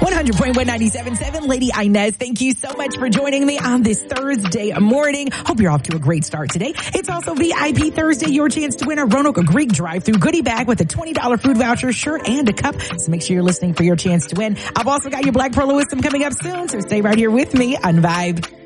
100.1 97.7. Lady Inez, thank you so much for joining me on this Thursday morning. Hope you're off to a great start today. It's also VIP Thursday, your chance to win a Roanoke Greek drive-through goodie bag with a $20 food voucher, shirt, and a cup. So make sure you're listening for your chance to win. I've also got your Black Pearl Wisdom coming up soon, so stay right here with me on Vibe.